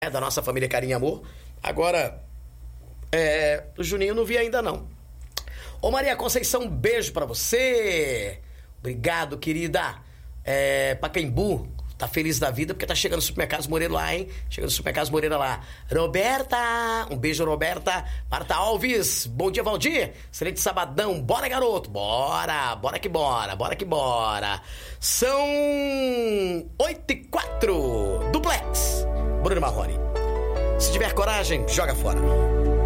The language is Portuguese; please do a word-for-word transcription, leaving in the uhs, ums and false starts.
É da nossa família Carinho e Amor. Agora, é, o Juninho não vi ainda não. Ô Maria Conceição, um beijo pra você. Obrigado, querida. É, Pacaembu, tá feliz da vida porque tá chegando no Supermercados Moreira lá, hein? Chegando no Supermercados Moreira lá. Roberta, um beijo, Roberta. Marta Alves, bom dia, Valdir. Excelente sabadão. Bora, garoto. Bora, bora que bora, bora que bora. São oito e quatro. Duplex. Bruno Marrone. Se tiver coragem, joga fora.